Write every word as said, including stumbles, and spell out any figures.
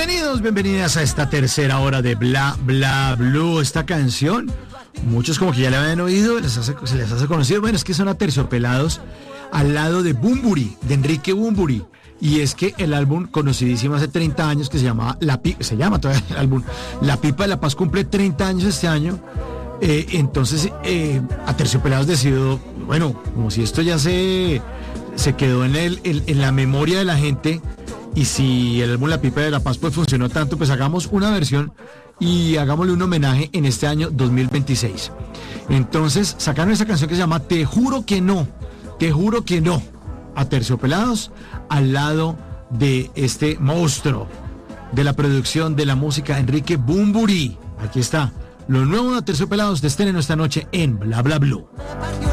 Bienvenidos, bienvenidas a esta tercera hora de Bla Bla Blue. Esta canción, muchos como que ya la habían oído, les hace, se les hace conocido. Bueno, es que son Aterciopelados al lado de Bunbury, de Enrique Bunbury. Y es que el álbum conocidísimo hace treinta años que se llamaba La Pipa, se llama todavía el álbum La Pipa de la Paz, cumple treinta años este año. Eh, entonces, eh, Aterciopelados decidió, bueno, como si esto ya se, se quedó en, el, en, en la memoria de la gente, y si el álbum La Pipa de la Paz pues funcionó tanto, pues hagamos una versión y hagámosle un homenaje en este año dos mil veintiséis. Entonces sacaron esa canción que se llama Te Juro Que No, Te Juro Que No, Aterciopelados al lado de este monstruo de la producción de la música, Enrique Bunbury. Aquí está, lo nuevo de Aterciopelados de estreno esta noche en Bla Bla Blue.